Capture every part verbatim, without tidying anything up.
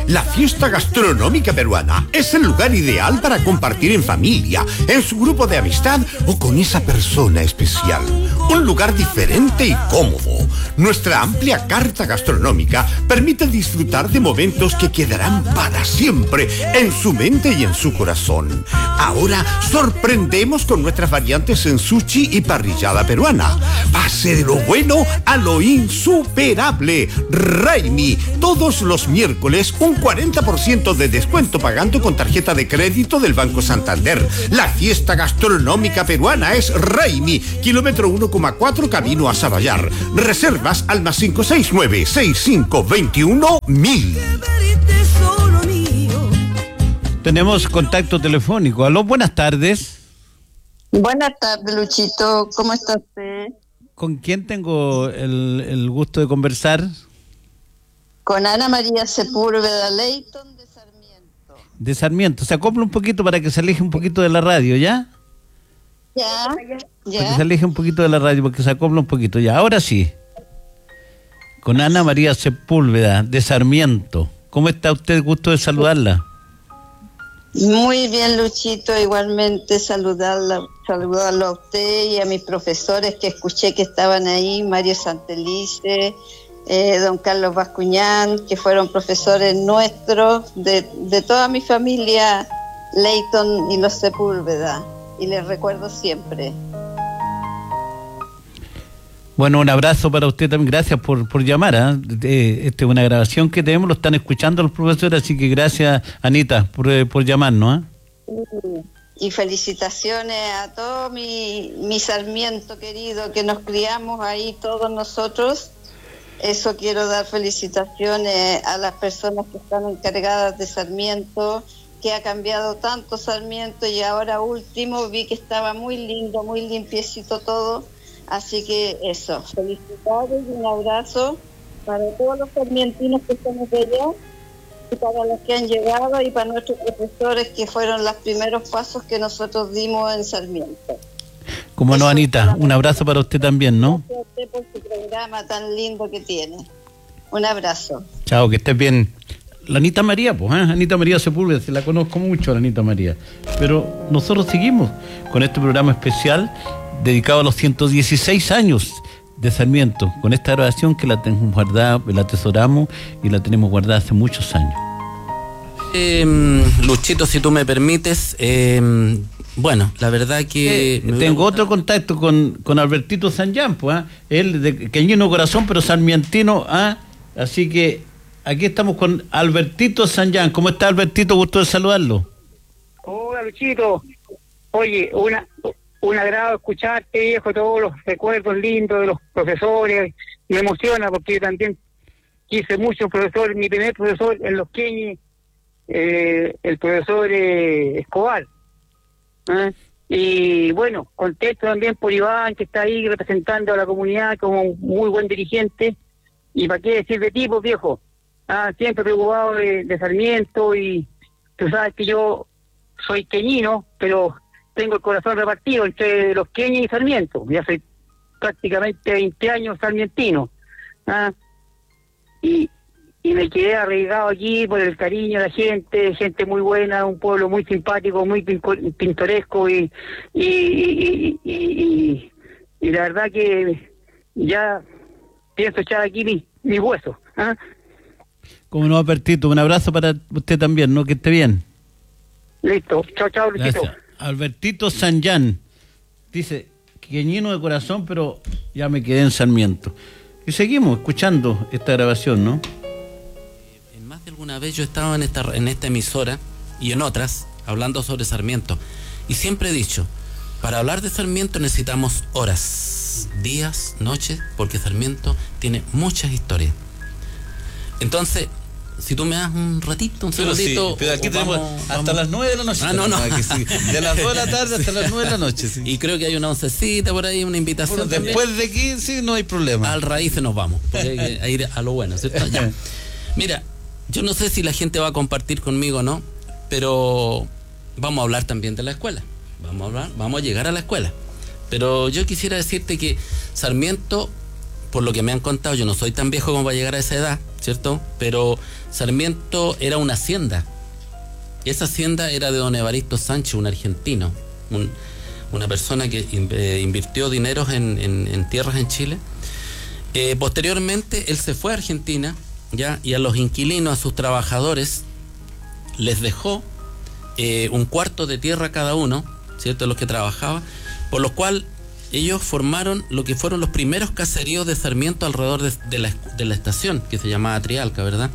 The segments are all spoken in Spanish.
La fiesta gastronómica peruana es el lugar ideal para compartir en familia, en su grupo de amistad o con esa persona especial. Un lugar diferente y cómodo. Nuestra amplia carta gastronómica permite disfrutar de momentos que quedarán para siempre en su mente y en su corazón. Ahora sorprendemos con nuestras variantes en sushi y parrillada peruana. Pase de lo bueno a lo insuperable. Raimi, todos los miércoles un cuarenta por ciento de descuento pagando con tarjeta de crédito del Banco Santander. La fiesta gastronómica peruana es Raimi, kilómetro uno coma cuatro camino a Sabayar. Reservas al más cinco seis nueve, seis cinco dos uno, mil. Tenemos contacto telefónico. Aló, buenas tardes. Buenas tardes, Luchito. ¿Cómo está usted? ¿Con quién tengo el, el gusto de conversar? Con Ana María Sepúlveda Leighton de Sarmiento. De Sarmiento. Se acopla un poquito para que se aleje un poquito de la radio, ¿ya? Ya, ya. Para que se aleje un poquito de la radio, porque se acopla un poquito, ya. Ahora sí. Con Ana María Sepúlveda de Sarmiento. ¿Cómo está usted? Gusto de saludarla. Muy bien, Luchito, igualmente saludarla, saludarlo a usted y a mis profesores que escuché que estaban ahí, Mario Santelice, eh, don Carlos Bascuñán, que fueron profesores nuestros, de, de toda mi familia, Leighton y los Sepúlveda, y les recuerdo siempre. Bueno, un abrazo para usted también, gracias por, por llamar. ¿eh? Esta es una grabación que tenemos, lo están escuchando los profesores, así que gracias, Anita, por, por llamarnos. ¿eh? Y felicitaciones a todo mi, mi Sarmiento querido, que nos criamos ahí todos nosotros. Eso quiero dar felicitaciones a las personas que están encargadas de Sarmiento, que ha cambiado tanto Sarmiento, y ahora último vi que estaba muy lindo, muy limpiecito todo. Así que eso, felicidades y un abrazo para todos los sarmientinos que estamos de allá, y para los que han llegado, y para nuestros profesores que fueron los primeros pasos que nosotros dimos en Sarmiento. Como eso, no, Anita, un abrazo para usted también, ¿no? Gracias a usted por su programa tan lindo que tiene. Un abrazo. Chao, que estés bien. La Anita María, pues, ¿eh? Anita María Sepúlveda, se la conozco mucho, la Anita María. Pero nosotros seguimos con este programa especial dedicado a los ciento dieciséis años de Sarmiento, con esta grabación que la tenemos guardada, la atesoramos y la tenemos guardada hace muchos años. Eh, Luchito, si tú me permites, eh, bueno, la verdad que... Eh, tengo otro contacto con, con Albertito Sanján, pues, ¿eh? Él de Queñino Corazón, pero sarmientino, ¿eh? Así que aquí estamos con Albertito Sanján. ¿Cómo está, Albertito? Gusto de saludarlo. Hola, Luchito. Oye, una... un agrado escucharte, viejo, todos los recuerdos lindos de los profesores. Me emociona porque yo también quise mucho profesor, mi primer profesor en Los Queñes, eh, el profesor eh, Escobar. ¿eh? Y bueno, contento también por Iván, que está ahí representando a la comunidad como un muy buen dirigente. Y para qué decir de tipos, viejo, ah, siempre preocupado de, de Sarmiento, y tú sabes que yo soy queñino, pero tengo el corazón repartido entre Los Queñes y Sarmiento. Ya soy prácticamente veinte años sarmientino. ¿ah? Y, y me quedé arraigado aquí por el cariño de la gente, gente muy buena, un pueblo muy simpático, muy pintoresco, y y, y, y, y, y la verdad que ya pienso echar aquí mi, mi hueso. ¿ah? Como no, Albertito, un abrazo para usted también, ¿no? Que esté bien. Listo, chao, chao, Luchito. Gracias. Albertito Sanján dice, queñino de corazón, pero ya me quedé en Sarmiento. Y seguimos escuchando esta grabación, ¿no? En más de alguna vez yo he estado en esta, en esta emisora y en otras hablando sobre Sarmiento, y siempre he dicho, para hablar de Sarmiento necesitamos horas, días, noches, porque Sarmiento tiene muchas historias. Entonces, si tú me das un ratito, un pero segundito... Sí, pero aquí vamos, tenemos hasta vamos. las nueve de la noche. Ah, no, no. Sí. De las dos de la tarde hasta las nueve de la noche. Sí. Y creo que hay una oncecita por ahí, una invitación. Bueno, después de aquí, sí, no hay problema. Al raíz nos vamos, porque hay que ir a lo bueno, ¿cierto? Ya. Mira, yo no sé si la gente va a compartir conmigo o no, pero vamos a hablar también de la escuela. Vamos a hablar, vamos a llegar a la escuela. Pero yo quisiera decirte que Sarmiento por lo que me han contado, yo no soy tan viejo como para llegar a esa edad, ¿cierto? Pero Sarmiento era una hacienda. Esa hacienda era de don Evaristo Sánchez, un argentino, un, una persona que eh, invirtió dineros en, en, en tierras en Chile. Eh, posteriormente, él se fue a Argentina, ¿ya? Y a los inquilinos, a sus trabajadores, les dejó eh, un cuarto de tierra cada uno, ¿cierto? Los que trabajaban, por lo cual ellos formaron lo que fueron los primeros caseríos de Sarmiento alrededor de, de, la, de la estación, que se llamaba Trialca, ¿verdad?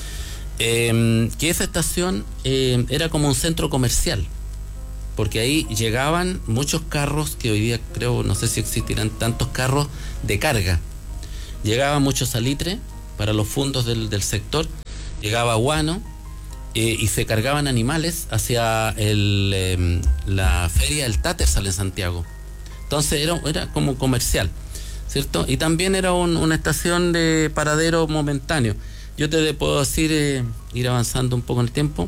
Eh, que esa estación eh, era como un centro comercial, porque ahí llegaban muchos carros, que hoy día creo, no sé si existirán tantos carros de carga. Llegaba mucho salitre para los fondos del, del sector, llegaba guano, eh, y se cargaban animales hacia el, eh, la feria del Tattersall en Santiago. Entonces era, era como comercial, ¿cierto? Y también era un, una estación de paradero momentáneo. Yo te puedo decir, eh, ir avanzando un poco en el tiempo,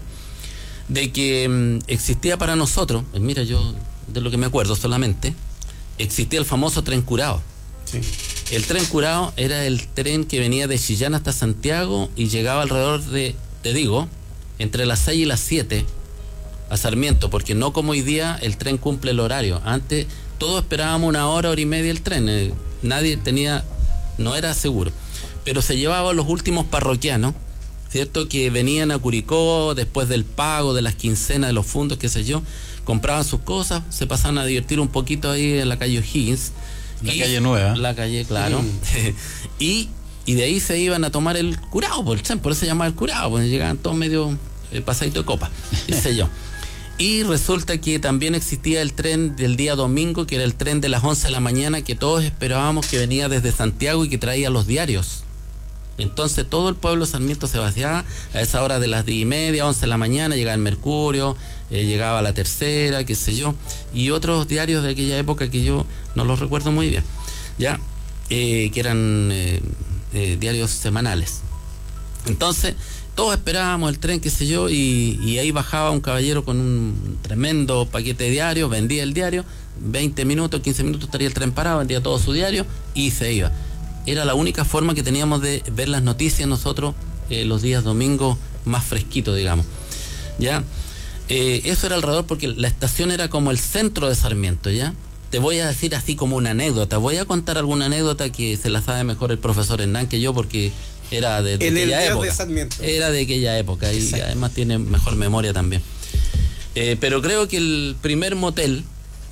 de que eh, existía para nosotros, eh, mira, yo de lo que me acuerdo solamente, existía el famoso tren curado. Sí. El tren curado era el tren que venía de Chillán hasta Santiago y llegaba alrededor de, te digo, entre las seis y las siete a Sarmiento, porque no como hoy día el tren cumple el horario. Antes todos esperábamos una hora, hora y media el tren, eh, nadie tenía, no era seguro. Pero se llevaban los últimos parroquianos, ¿cierto? Que venían a Curicó después del pago de las quincenas de los fondos, qué sé yo, compraban sus cosas, se pasaban a divertir un poquito ahí en la calle O'Higgins. La y, calle nueva. La calle, claro. Sí. y, y de ahí se iban a tomar el curado, por, por eso se llamaba el curado, porque llegaban todos medio eh, pasadito de copa, qué sé yo. Y resulta que también existía el tren del día domingo, que era el tren de las once de la mañana, que todos esperábamos que venía desde Santiago y que traía los diarios. Entonces todo el pueblo de Sarmiento se vaciaba a esa hora de las diez y media, once de la mañana, llegaba el Mercurio, eh, llegaba la Tercera, qué sé yo, y otros diarios de aquella época que yo no los recuerdo muy bien, ya, eh, que eran eh, eh, diarios semanales. Entonces todos esperábamos el tren, qué sé yo, y, y ahí bajaba un caballero con un tremendo paquete de diario, vendía el diario, veinte minutos, quince minutos estaría el tren parado, vendía todo su diario y se iba. Era la única forma que teníamos de ver las noticias nosotros eh, los días domingos más fresquitos, digamos. ¿Ya? Eh, eso era alrededor porque la estación era como el centro de Sarmiento, ¿ya? Te voy a decir así como una anécdota. Voy a contar alguna anécdota que se la sabe mejor el profesor Hernán que yo, porque era de, de aquella época. De Sarmiento. Era de aquella época. Exacto. Y además tiene mejor memoria también. Eh, pero creo que el primer motel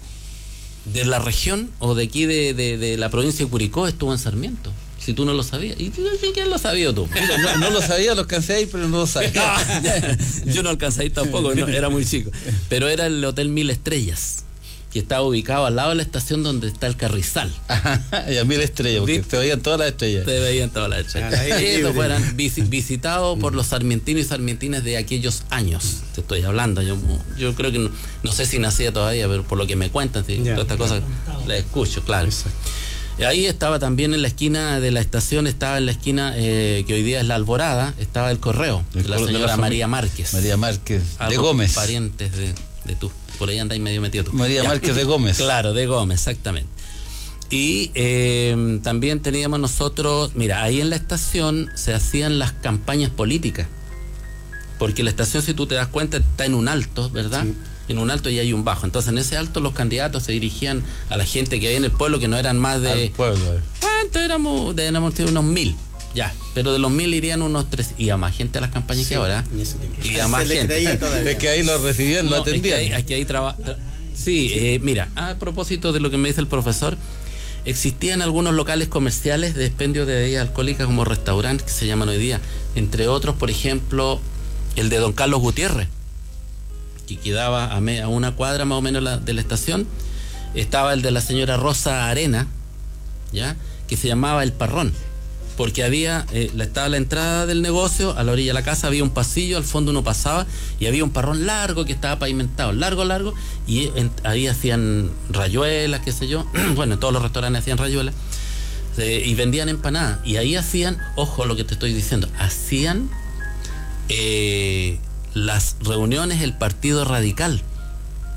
de la región o de aquí de, de, de la provincia de Curicó estuvo en Sarmiento. Si tú no lo sabías. ¿Y quién lo sabía tú? No, no lo sabía, lo alcancé ahí, pero no lo sabía. Yo no alcancé ahí tampoco, no, era muy chico. Pero era el Hotel Mil Estrellas, que estaba ubicado al lado de la estación donde está el Carrizal. Y a Mil Estrellas, porque te veían todas las estrellas. Te veían todas las estrellas. Y estos fueran vis, visitados por los sarmientinos y sarmientinas de aquellos años. Te estoy hablando. Yo, yo creo que no, no sé si nacía todavía, pero por lo que me cuentan, ¿sí? Toda esta cosa la escucho, claro. Exacto. Ahí estaba también en la esquina de la estación, estaba en la esquina eh, que hoy día es la Alborada, estaba el correo el de la señora de la María Márquez. María Márquez de Gómez. Parientes de, de tú. Por ahí andáis medio metido tú. María ya. Márquez de Gómez. Claro, de Gómez, exactamente. Y eh, también teníamos nosotros, mira, ahí en la estación se hacían las campañas políticas. Porque la estación, si tú te das cuenta, está en un alto, ¿verdad? Sí. En un alto y hay un bajo. Entonces en ese alto los candidatos se dirigían a la gente que había en el pueblo, que no eran más de... Al pueblo. ¿Cuánto éramos? Éramos unos mil. Ya, pero de los mil irían unos tres. Y a más gente a las campañas, sí, que ahora. Y a más gente. Es que ahí lo recibían, no, lo atendían. Es que ahí, aquí ahí traba... Sí, eh, mira, a propósito de lo que me dice el profesor, existían algunos locales comerciales de expendio de bebidas alcohólicas como restaurantes que se llaman hoy día. Entre otros, por ejemplo, el de don Carlos Gutiérrez, que quedaba a, me, a una cuadra más o menos la, de la estación. Estaba el de la señora Rosa Arena, ¿ya? Que se llamaba El Parrón, porque había, eh, estaba la entrada del negocio, a la orilla de la casa había un pasillo, al fondo uno pasaba y había un parrón largo que estaba pavimentado, largo, largo, y en, ahí hacían rayuelas, qué sé yo, bueno, en todos los restaurantes hacían rayuelas, eh, y vendían empanadas, y ahí hacían, ojo lo que te estoy diciendo, hacían eh, las reuniones del Partido Radical.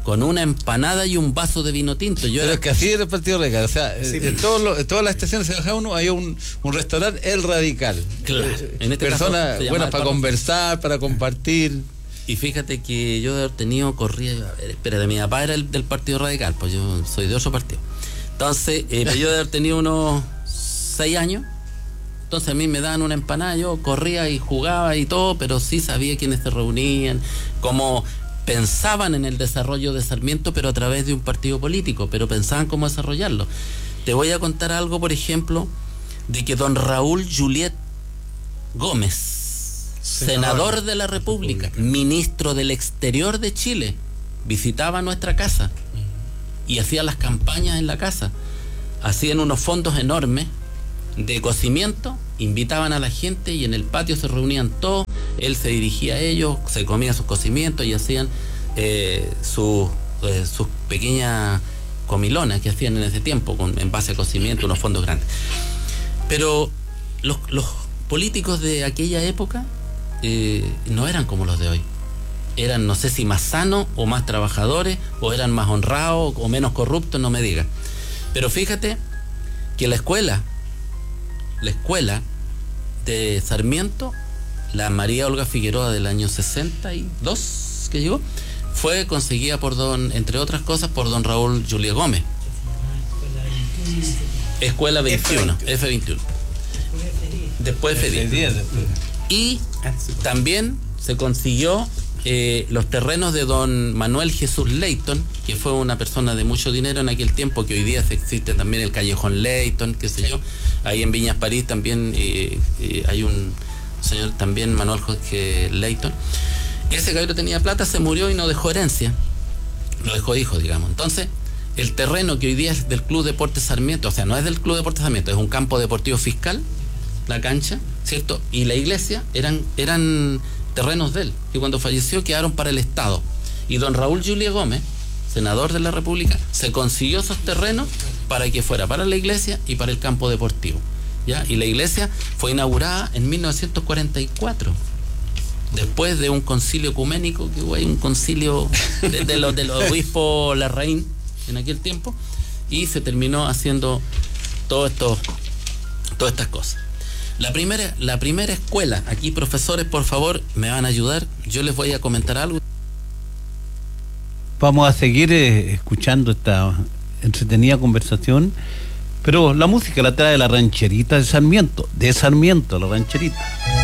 con una empanada y un vaso de vino tinto. Yo Pero era... es que así era el Partido Radical, o sea, Sí, en, todos los, en todas las estaciones de bajaba uno, había un, un restaurante, El Radical. Claro, en este Personas caso se llamaba buenas El para Palo. conversar, para compartir. Y fíjate que yo de haber tenido, corría, a ver, espérate, mi papá era el del Partido Radical, pues yo soy de otro partido. Entonces, eh, yo de haber tenido unos seis años, entonces a mí me daban una empanada, yo corría y jugaba y todo, pero sí sabía quiénes se reunían, cómo pensaban en el desarrollo de Sarmiento, pero a través de un partido político, pero pensaban cómo desarrollarlo. Te voy a contar algo, por ejemplo, de que don Raúl Juliet Gómez, senador de la República, ministro del Exterior de Chile, visitaba nuestra casa y hacía las campañas en la casa. Hacían unos fondos enormes de cocimiento, invitaban a la gente y en el patio se reunían todos, él se dirigía a ellos, se comía sus cocimientos y hacían eh, sus, eh, sus pequeñas comilonas que hacían en ese tiempo con, en base a cocimiento, unos fondos grandes. Pero los, los políticos de aquella época eh, no eran como los de hoy. Eran, no sé si más sanos o más trabajadores, o eran más honrados o menos corruptos, no me digas. Pero fíjate que la escuela La escuela de Sarmiento, la María Olga Figueroa del año sesenta y dos que llegó, fue conseguida por don, entre otras cosas, por don Raúl Juliet Gómez. Escuela veintiuno, F veintiuno. Después F diez. Y también se consiguió eh, los terrenos de don Manuel Jesús Leighton, que fue una persona de mucho dinero en aquel tiempo, que hoy día existe también el Callejón Leighton, qué sé yo. Ahí en Viñas París también eh, eh, hay un señor también, Manuel Jorge Leighton. Ese caballero tenía plata, se murió y no dejó herencia, lo dejó hijo, digamos. Entonces, el terreno que hoy día es del Club Deportes Sarmiento, o sea, no es del Club Deportes Sarmiento, es un campo deportivo fiscal, la cancha, ¿cierto? Y la iglesia eran, eran terrenos de él, que cuando falleció quedaron para el Estado. Y don Raúl Juliet Gómez, senador de la República, se consiguió esos terrenos para que fuera para la iglesia y para el campo deportivo, ¿ya? Y la iglesia fue inaugurada en mil novecientos cuarenta y cuatro, después de un concilio ecuménico, que hubo ahí un concilio de, de los de los obispos Larraín en aquel tiempo, y se terminó haciendo todo esto, todas estas cosas. La primera, la primera escuela, aquí profesores, por favor, me van a ayudar, yo les voy a comentar algo. Vamos a seguir eh, escuchando esta entretenida conversación, pero la música la trae la rancherita de Sarmiento, de Sarmiento, la rancherita.